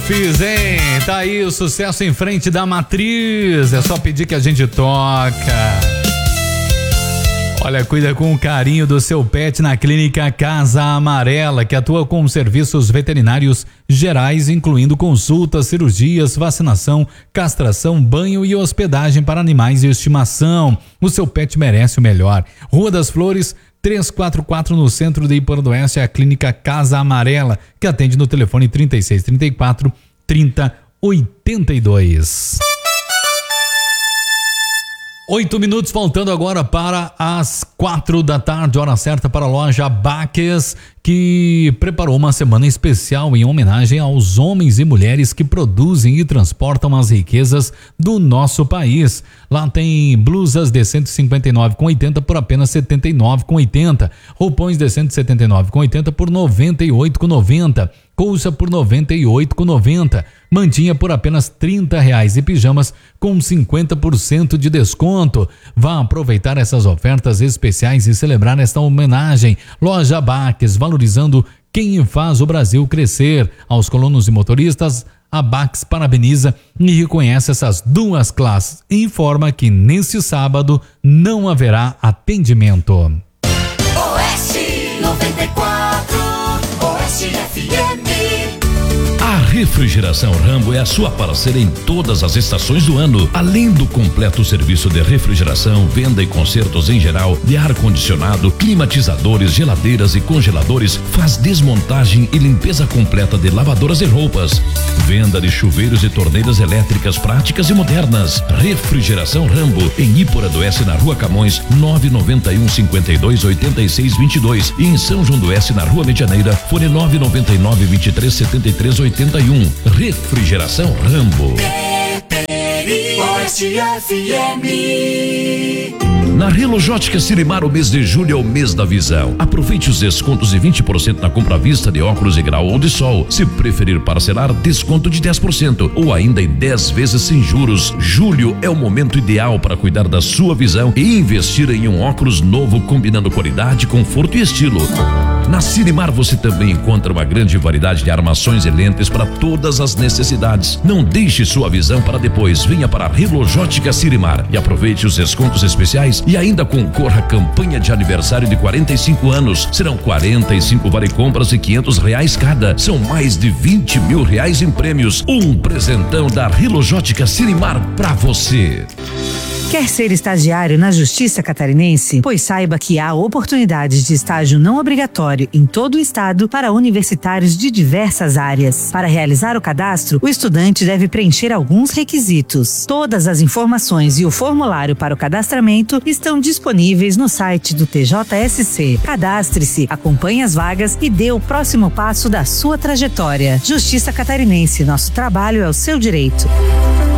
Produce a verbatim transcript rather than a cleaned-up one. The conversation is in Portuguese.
fiz, hein? Tá aí o sucesso em frente da Matriz. É só pedir que a gente toca. Olha, cuida com carinho do seu pet na Clínica Casa Amarela, que atua com serviços veterinários gerais, incluindo consultas, cirurgias, vacinação, castração, banho e hospedagem para animais de estimação. O seu pet merece o melhor. Rua das Flores, trezentos e quarenta e quatro, no centro de Iporã do Oeste, é a Clínica Casa Amarela, que atende no telefone trinta e seis, trinta e quatro, trinta, oitenta e dois. Oito minutos faltando agora para as quatro da tarde, hora certa para a loja Baques, que preparou uma semana especial em homenagem aos homens e mulheres que produzem e transportam as riquezas do nosso país. Lá tem blusas de cento e cinquenta e nove reais e oitenta centavos por apenas setenta e nove reais e oitenta centavos, roupões de cento e setenta e nove reais e oitenta centavos por noventa e oito reais e noventa centavos, colcha por noventa e oito reais e noventa centavos, mantinha por apenas trinta reais e pijamas com cinquenta por cento de desconto. Vá aproveitar essas ofertas especiais e celebrar esta homenagem. Loja Baques, valorizando quem faz o Brasil crescer. Aos colonos e motoristas, a Baques parabeniza e reconhece essas duas classes e informa que nesse sábado não haverá atendimento. Oeste noventa e quatro, Oeste F M. A Refrigeração Rambo é a sua parceira em todas as estações do ano. Além do completo serviço de refrigeração, venda e consertos em geral, de ar-condicionado, climatizadores, geladeiras e congeladores, faz desmontagem e limpeza completa de lavadoras e roupas. Venda de chuveiros e torneiras elétricas práticas e modernas. Refrigeração Rambo, em Iporã do Oeste, na Rua Camões, nove nove um, cinquenta e dois, oitenta e seis, vinte e dois, e em São João do Oeste, na Rua Medianeira, fone nove nove nove, vinte e três, setenta e três, oitenta e um. Refrigeração Rambo. Oeste F M. Na Relojótica Sirimar, o mês de julho é o mês da visão. Aproveite os descontos de vinte por cento na compra à vista de óculos de grau ou de sol. Se preferir parcelar, desconto de dez por cento ou ainda em dez vezes sem juros. Julho é o momento ideal para cuidar da sua visão e investir em um óculos novo, combinando qualidade, conforto e estilo. Na Sirimar você também encontra uma grande variedade de armações e lentes para todas as necessidades. Não deixe sua visão para depois. Venha para a Relojótica Sirimar e aproveite os descontos especiais e ainda concorra à campanha de aniversário de quarenta e cinco anos. Serão quarenta e cinco vale compras de quinhentos reais cada. São mais de vinte mil reais em prêmios. Um presentão da Relojótica Sirimar para você. Quer ser estagiário na Justiça Catarinense? Pois saiba que há oportunidades de estágio não obrigatório em todo o estado para universitários de diversas áreas. Para realizar o cadastro, o estudante deve preencher alguns requisitos. Todas as informações e o formulário para o cadastramento estão disponíveis no site do T J S C. Cadastre-se, acompanhe as vagas e dê o próximo passo da sua trajetória. Justiça Catarinense, nosso trabalho é o seu direito.